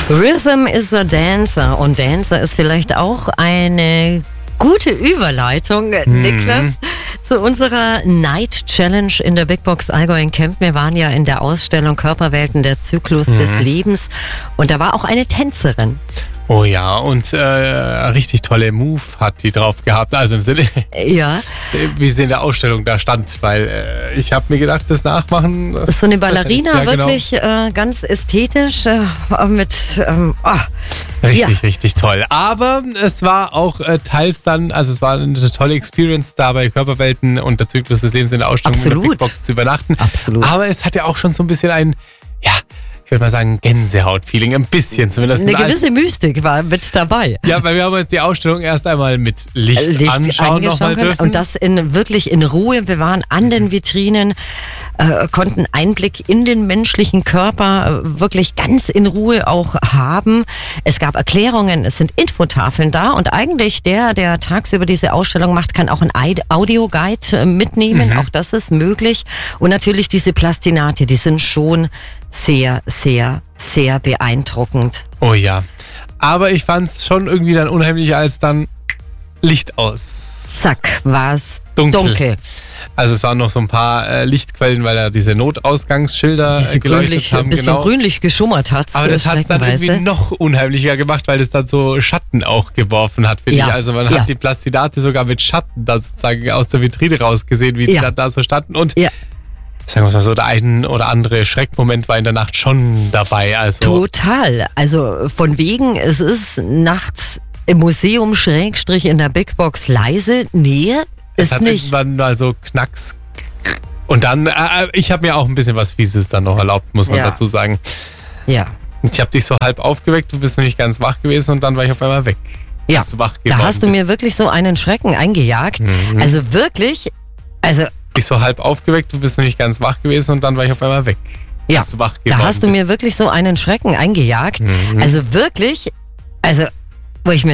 Rhythm is a Dancer und Dancer ist vielleicht auch eine gute Überleitung, Niklas, zu unserer Night Challenge in der Big Box Allgäu in Kempten. Wir waren ja in der Ausstellung Körperwelten, der Zyklus des Lebens und da war auch eine Tänzerin. Oh ja, und richtig tolle Move hat die drauf gehabt. Also im Sinne, ja, wie sie in der Ausstellung da stand. Weil ich habe mir gedacht, das Nachmachen... Das ist so eine Ballerina, ja, genau. wirklich ganz ästhetisch mit... Richtig toll. Aber es war auch teils dann, also es war eine tolle Experience, da bei Körperwelten und der Zyklus des Lebens in der Ausstellung in der Big Box zu übernachten. Absolut. Aber es hat ja auch schon so ein bisschen ein, ja, ich würde mal sagen, Gänsehaut-Feeling, ein bisschen zumindest. Eine gewisse Mystik war mit dabei. Ja, weil wir haben uns die Ausstellung erst einmal mit Licht anschauen nochmal dürfen. Und das wirklich in Ruhe. Wir waren an den Vitrinen, konnten Einblick in den menschlichen Körper wirklich ganz in Ruhe auch haben. Es gab Erklärungen, es sind Infotafeln da und eigentlich der tagsüber diese Ausstellung macht, kann auch ein Audioguide mitnehmen. Auch das ist möglich. Und natürlich diese Plastinate, die sind schon sehr, sehr, sehr beeindruckend. Oh ja. Aber ich fand es schon irgendwie dann unheimlich, als dann Licht aus. Zack, war es dunkel. Also es waren noch so ein paar Lichtquellen, weil da diese Notausgangsschilder geleuchtet haben. Ein bisschen grünlich geschummert hat. Aber das hat es dann irgendwie noch unheimlicher gemacht, weil das dann so Schatten auch geworfen hat, finde ich. Also man hat die Plastinate sogar mit Schatten da sozusagen aus der Vitrine rausgesehen, wie die dann da so standen. Und sagen wir mal so, der ein oder andere Schreckmoment war in der Nacht schon dabei. Also total. Also von wegen, es ist nachts im Museum / in der Big Box leise. Nee, es hat nicht. Irgendwann mal so Knacks. Und dann, ich habe mir auch ein bisschen was Fieses dann noch erlaubt, muss man dazu sagen. Ja. Ich habe dich so halb aufgeweckt, du bist noch nicht ganz wach gewesen und dann war ich auf einmal weg. Ja, da hast du mir wirklich so einen Schrecken eingejagt. Also wirklich, ich so halb aufgeweckt, du bist noch nicht ganz wach gewesen und dann war ich auf einmal weg. Ja, da hast du mir wirklich so einen Schrecken eingejagt. Also wirklich, wo ich mir